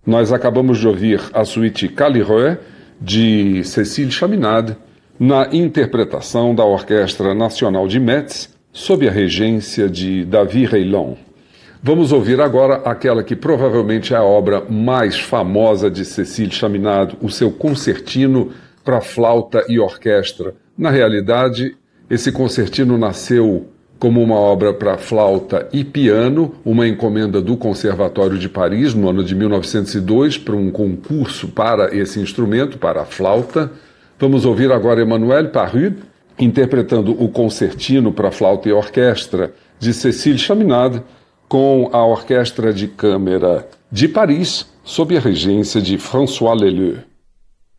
Nós acabamos de ouvir a suíte Calireux, de Cécile Chaminade, na interpretação da Orquestra Nacional de Metz, sob a regência de David Reillon. Vamos ouvir agora aquela que provavelmente é a obra mais famosa de Cécile Chaminade, o seu concertino para flauta e orquestra. Na realidade, esse concertino nasceu como uma obra para flauta e piano, uma encomenda do Conservatório de Paris, no ano de 1902, para um concurso para esse instrumento, para a flauta. Vamos ouvir agora Emmanuel Parut, interpretando o concertino para flauta e orquestra de Cécile Chaminade, com a Orquestra de Câmara de Paris, sob a regência de François Leleux.